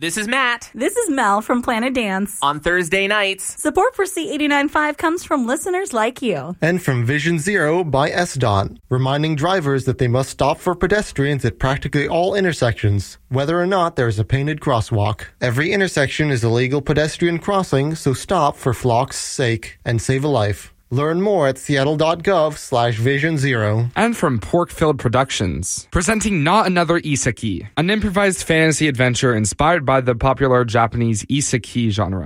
This is Matt. This is Mel from Planet Dance. On Thursday nights. Support for C89.5 comes from listeners like you. And from Vision Zero by SDOT, reminding drivers that they must stop for pedestrians at practically all intersections, whether or not there is a painted crosswalk. Every intersection is a legal pedestrian crossing, so stop for flock's sake and save a life. Learn more at seattle.gov/Vision Zero. And from Porkfilled Productions, presenting Not Another Isekai, an improvised fantasy adventure inspired by the popular Japanese isekai genre.